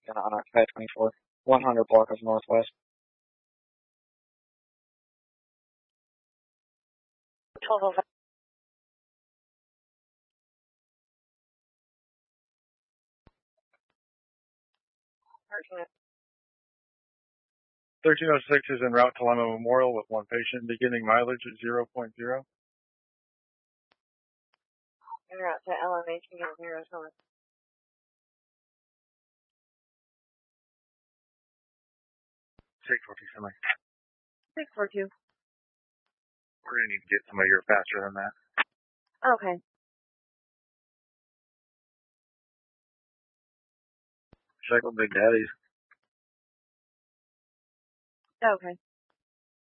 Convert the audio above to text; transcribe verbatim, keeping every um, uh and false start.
on October twenty-fourth, one hundred block of Northwest. twelve oh five. thirteen oh six is en route to Lima Memorial with one patient, beginning mileage at zero point zero. En route to L M H again, zero seven. six four two, somebody. six four two. We're going to need to get somebody here faster than that. Okay. Check with Big Daddy's. Okay.